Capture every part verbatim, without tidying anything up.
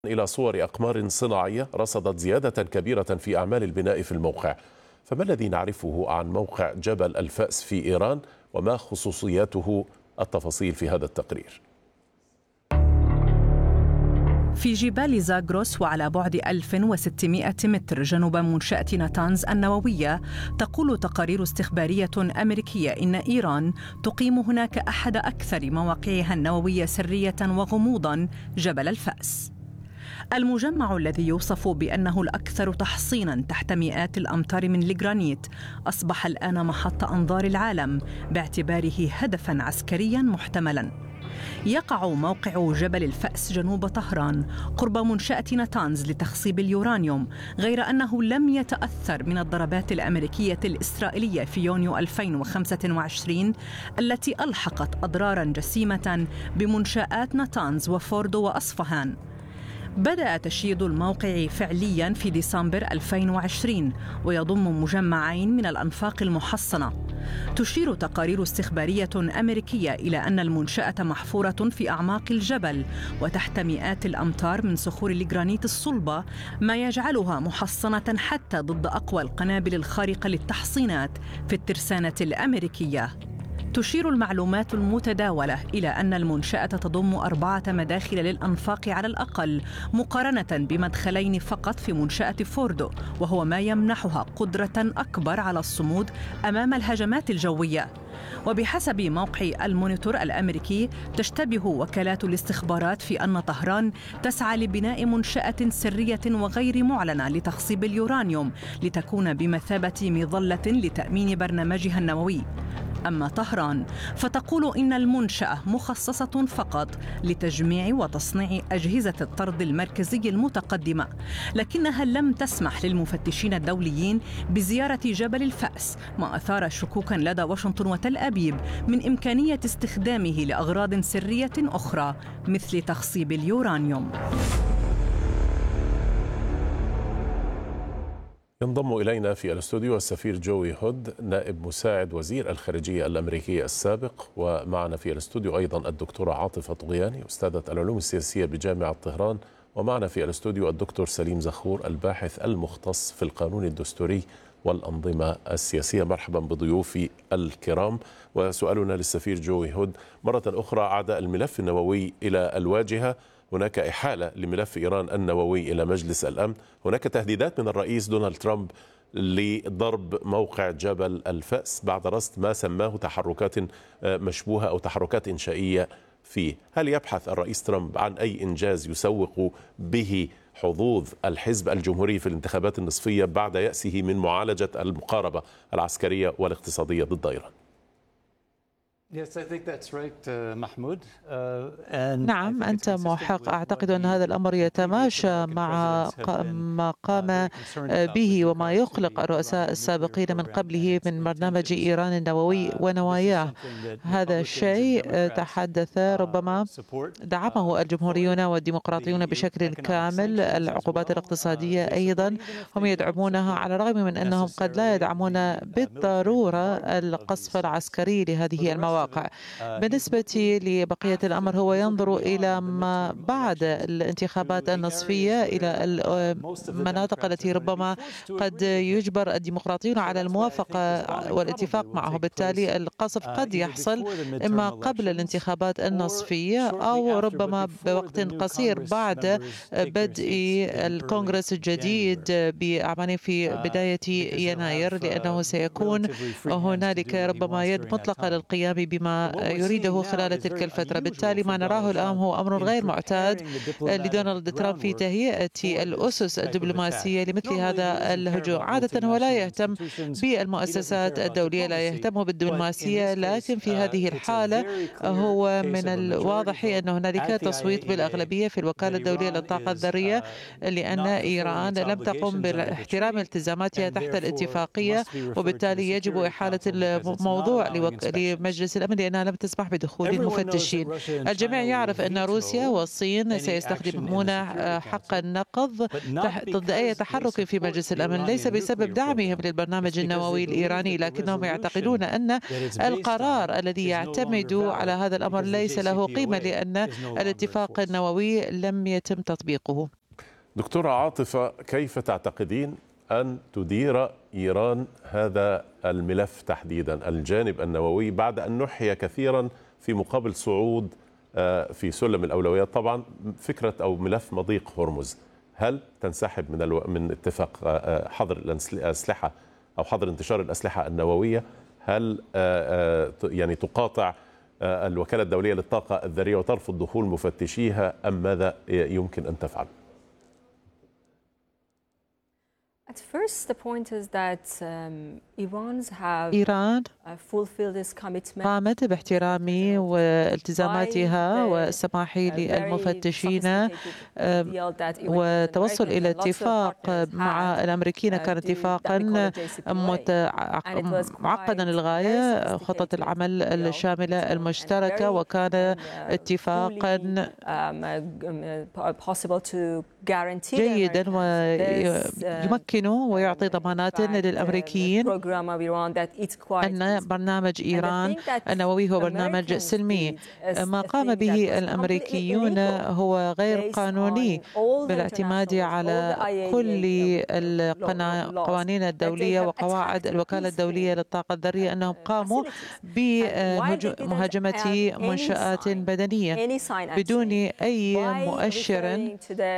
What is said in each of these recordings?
إلى صور أقمار صناعية رصدت زيادة كبيرة في أعمال البناء في الموقع. فما الذي نعرفه عن موقع جبل الفأس في إيران وما خصوصياته؟ التفاصيل في هذا التقرير. في جبال زاغروس وعلى بعد ألف وستمائة متر جنوب منشأة ناتانز النووية، تقول تقارير استخبارية أمريكية إن إيران تقيم هناك أحد أكثر مواقعها النووية سرية وغموضاً، جبل الفأس. المجمع الذي يوصف بأنه الأكثر تحصيناً تحت مئات الأمتار من الجرانيت أصبح الآن محط أنظار العالم باعتباره هدفاً عسكرياً محتملاً. يقع موقع جبل الفأس جنوب طهران قرب منشأة ناتانز لتخصيب اليورانيوم، غير أنه لم يتأثر من الضربات الأمريكية الإسرائيلية في يونيو ألفين وخمسة وعشرين التي ألحقت أضراراً جسيمة بمنشآت ناتانز وفوردو وأصفهان. بدأ تشييد الموقع فعلياً في ديسمبر ألفين وعشرين ويضم مجمعين من الأنفاق المحصنة. تشير تقارير استخبارية أمريكية إلى أن المنشأة محفورة في أعماق الجبل وتحت مئات الأمتار من صخور الجرانيت الصلبة، ما يجعلها محصنة حتى ضد أقوى القنابل الخارقة للتحصينات في الترسانة الأمريكية. تشير المعلومات المتداولة إلى أن المنشأة تضم أربعة مداخل للأنفاق على الأقل، مقارنة بمدخلين فقط في منشأة فوردو، وهو ما يمنحها قدرة أكبر على الصمود أمام الهجمات الجوية. وبحسب موقع المونيتور الأمريكي، تشتبه وكالات الاستخبارات في أن طهران تسعى لبناء منشأة سرية وغير معلنة لتخصيب اليورانيوم لتكون بمثابة مظلة لتأمين برنامجها النووي. أما طهران فتقول إن المنشأة مخصصة فقط لتجميع وتصنيع أجهزة الطرد المركزي المتقدمة، لكنها لم تسمح للمفتشين الدوليين بزيارة جبل الفأس، ما أثار شكوكا لدى واشنطن وتل أبيب من إمكانية استخدامه لأغراض سرية أخرى مثل تخصيب اليورانيوم. ينضم إلينا في الاستوديو السفير جوي هود، نائب مساعد وزير الخارجية الأمريكي السابق، ومعنا في الاستوديو أيضا الدكتورة عاطفة طغياني أستاذة العلوم السياسية بجامعة طهران، ومعنا في الاستوديو الدكتور سليم زخور الباحث المختص في القانون الدستوري والأنظمة السياسية. مرحبا بضيوفي الكرام. وسؤالنا للسفير جوي هود مرة أخرى: عاد الملف النووي إلى الواجهة، هناك إحالة لملف إيران النووي إلى مجلس الأمن، هناك تهديدات من الرئيس دونالد ترامب لضرب موقع جبل الفأس بعد رصد ما سماه تحركات مشبوهة أو تحركات إنشائية فيه. هل يبحث الرئيس ترامب عن أي إنجاز يسوق به حظوظ الحزب الجمهوري في الانتخابات النصفية بعد يأسه من معالجة المقاربة العسكرية والاقتصادية ضد إيران؟ نعم، أنت محق. أعتقد أن هذا الأمر يتماشى مع ما قام به وما يقلق الرؤساء السابقين من قبله من برنامج إيران النووي ونواياه. هذا الشيء تحدث ربما دعمه الجمهوريون والديمقراطيون بشكل كامل. العقوبات الاقتصادية أيضا هم يدعمونها، على الرغم من أنهم قد لا يدعمون بالضرورة القصف العسكري لهذه المواقع. بالنسبة لبقية الأمر هو ينظر إلى ما بعد الانتخابات النصفية، إلى المناطق التي ربما قد يجبر الديمقراطيون على الموافقة والاتفاق معه. بالتالي القصف قد يحصل إما قبل الانتخابات النصفية أو ربما بوقت قصير بعد بدء الكونغرس الجديد بأعماله في بداية يناير، لأنه سيكون هنالك ربما يد مطلقة للقيام بما يريده خلال تلك الفترة. بالتالي ما نراه الآن هو أمر غير معتاد لدونالد ترامب في تهيئة الأسس الدبلوماسية لمثل هذا الهجوم. عادة هو لا يهتم بالمؤسسات الدولية، لا يهتم بالدبلوماسية، لكن في هذه الحالة هو من الواضح أن هنالك تصويت بالأغلبية في الوكالة الدولية للطاقة الذرية، لأن إيران لم تقم باحترام التزاماتها تحت الاتفاقية، وبالتالي يجب إحالة الموضوع لمجلس الأمن لأنها لم تسمح بدخول المفتشين. الجميع يعرف أن روسيا والصين سيستخدمون حق النقض ضد أي تحرك في مجلس الأمن، ليس بسبب دعمهم للبرنامج النووي الإيراني، لكنهم يعتقدون أن القرار الذي يعتمد على هذا الأمر ليس له قيمة لأن الاتفاق النووي لم يتم تطبيقه. دكتورة عاطفة، كيف تعتقدين أن تدير إيران هذا الملف تحديدا الجانب النووي بعد أن نحي كثيرا في مقابل صعود في سلم الأولويات؟ طبعا فكرة أو ملف مضيق هرمز، هل تنسحب من الو... من اتفاق حظر الأسلحة أو حظر انتشار الأسلحة النووية؟ هل يعني تقاطع الوكالة الدولية للطاقة الذرية وترفض دخول مفتشيها، أم ماذا يمكن أن تفعل؟ At first, the point is that um, Iran's have إيران uh, fulfilled this commitment قامت باحترام والتزاماتها والسماح للمفتشين والتوصل إلى اتفاق مع الأمريكيين. كان اتفاقا معقدا للغاية، خطة العمل الشاملة المشتركة، وكان اتفاقا جيدا ويمكن ويعطي ضمانات للأمريكيين أن برنامج إيران النووي هو برنامج سلمي. ما قام به الأمريكيون هو غير قانوني بالاعتماد على كل القوانين الدولية وقواعد الوكالة الدولية للطاقة الذرية، أنهم قاموا بمهاجمة منشآت بدنية بدون أي مؤشر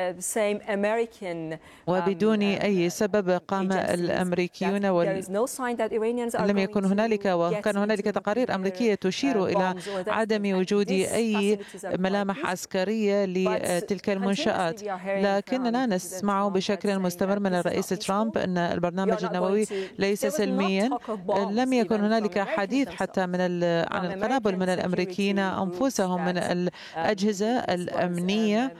وبدون أي سبب. قام الأمريكيون ولم يكن هنالك، وكان هنالك تقارير أمريكية تشير إلى عدم وجود أي ملامح عسكرية لتلك المنشآت، لكننا نسمع بشكل مستمر من الرئيس ترامب أن البرنامج النووي ليس سلميا. لم يكن هنالك حديث حتى من عن القنابل من الأمريكيين أنفسهم، من الأجهزة الأمنية،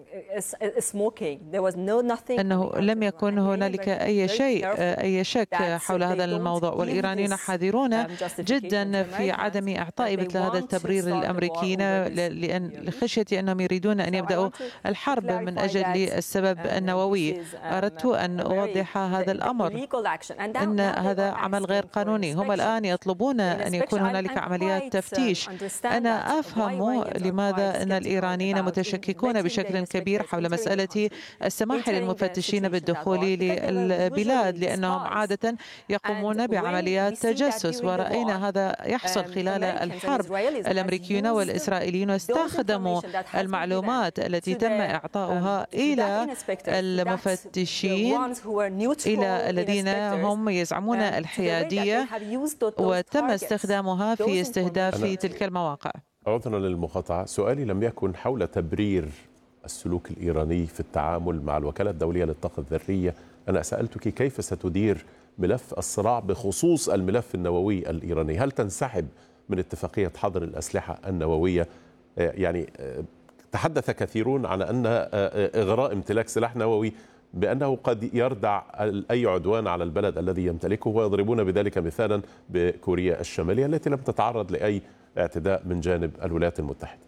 أنه لم يكن هنالك أي شيء أي شك حول هذا الموضوع. والإيرانيين حذرون جدا في عدم إعطاء مثل هذا التبرير للأمريكيين، لأن لخشية أنهم يريدون أن يبدأوا الحرب من أجل السبب النووي. أردت أن أوضح هذا الأمر، أن هذا عمل غير قانوني. هم الآن يطلبون أن يكون هنالك عمليات تفتيش. أنا أفهم لماذا أن الإيرانيين متشككون بشكل كبير حول مسألة السماح للمفتشين بالدخول للبلاد، لأنهم عادة يقومون بعمليات تجسس، ورأينا هذا يحصل خلال الحرب. الأمريكيون والإسرائيليون استخدموا المعلومات التي تم إعطاؤها إلى المفتشين، إلى الذين هم يزعمون الحيادية، وتم استخدامها في استهداف تلك المواقع. عذرا للمقاطعة، سؤالي لم يكن حول تبرير السلوك الإيراني في التعامل مع الوكالة الدولية للطاقة الذرية. أنا سألتك كيف ستدير ملف الصراع بخصوص الملف النووي الإيراني. هل تنسحب من اتفاقية حظر الأسلحة النووية؟ يعني تحدث كثيرون عن أن إغراء امتلاك سلاح نووي بأنه قد يردع أي عدوان على البلد الذي يمتلكه، ويضربون بذلك مثالا بكوريا الشمالية التي لم تتعرض لأي اعتداء من جانب الولايات المتحدة.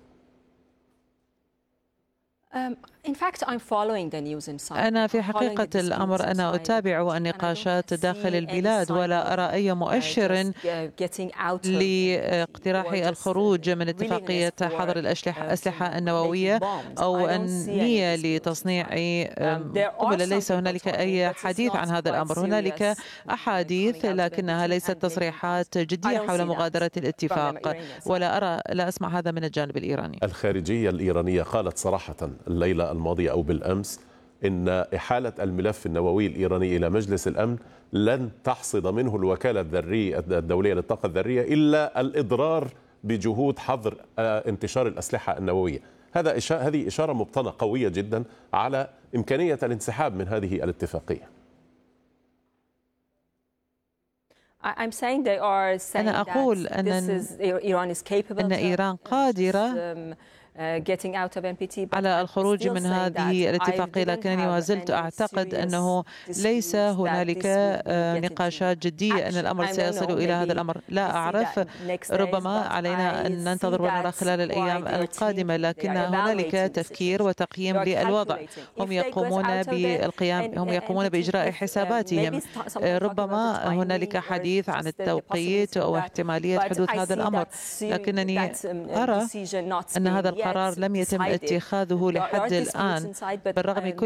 أنا في حقيقة الأمر أنا أتابع النقاشات داخل البلاد، ولا أرى أي مؤشر لاقتراح الخروج من اتفاقية حظر الأسلحة النووية أو النية لتصنيع قنبلة. ليس هنالك أي حديث عن هذا الأمر. هنالك أحاديث لكنها ليست تصريحات جدية حول مغادرة الاتفاق، ولا أرى لا أسمع هذا من الجانب الإيراني. الخارجية الإيرانية قالت صراحة الليلة الماضية أو بالأمس إن إحالة الملف النووي الإيراني إلى مجلس الأمن لن تحصد منه الوكالة الذرية الدولية للطاقة الذرية إلا الإضرار بجهود حظر انتشار الأسلحة النووية. هذا إشارة هذه إشارة مبطنة قوية جدا على إمكانية الانسحاب من هذه الاتفاقية. أنا أقول أن أن إيران قادرة على الخروج من هذه الاتفاقية، لكنني ما زلت أعتقد أنه ليس هنالك نقاشات جدية أن الأمر سيصل إلى هذا الأمر. لا أعرف، ربما علينا أن ننتظر ونرى خلال الأيام القادمة، لكن هنالك تفكير وتقييم للوضع. هم يقومون بالقيام هم يقومون بإجراء حساباتهم. ربما هنالك حديث عن التوقيت واحتمالية حدوث هذا الأمر، لكنني أرى أن هذا القرار لم يتم اتخاذه لحد الآن بالرغم من كل